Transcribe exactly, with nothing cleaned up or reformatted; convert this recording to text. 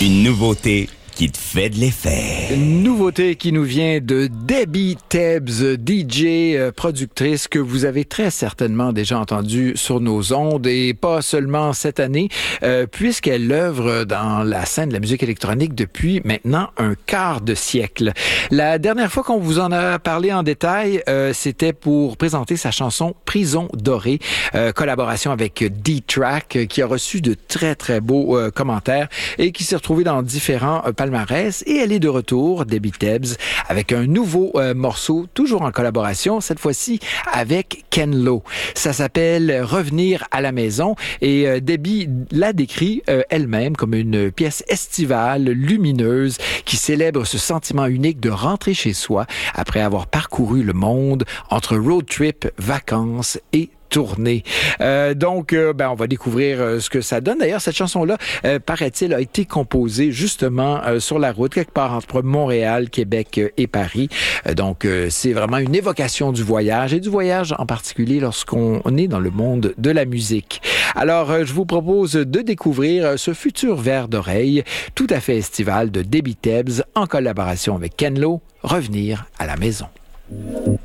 Une nouveauté qui te fait de l'effet. Une nouveauté qui nous vient de Debbie Tebbs, D J, euh, productrice que vous avez très certainement déjà entendue sur nos ondes et pas seulement cette année, euh, puisqu'elle œuvre dans la scène de la musique électronique depuis maintenant un quart de siècle. La dernière fois qu'on vous en a parlé en détail, euh, c'était pour présenter sa chanson Prison Dorée, euh, collaboration avec D-Track, euh, qui a reçu de très très beaux euh, commentaires et qui s'est retrouvée dans différents euh, palmarès, et elle est de retour, Debbie Tebbs, avec un nouveau euh, morceau, toujours en collaboration, cette fois-ci avec Ken Lo. Ça s'appelle Revenir à la maison, et euh, Debbie la décrit euh, elle-même comme une pièce estivale, lumineuse, qui célèbre ce sentiment unique de rentrer chez soi après avoir parcouru le monde entre road trip, vacances et tournée. Euh, donc, euh, ben, on va découvrir euh, ce que ça donne. D'ailleurs, cette chanson-là, euh, paraît-il, a été composée justement euh, sur la route, quelque part entre Montréal, Québec euh, et Paris. Euh, donc, euh, c'est vraiment une évocation du voyage, et du voyage en particulier lorsqu'on est dans le monde de la musique. Alors, euh, je vous propose de découvrir euh, ce futur verre d'oreille tout à fait estival de Debbie Tebbs en collaboration avec Ken Lo, Revenir à la maison.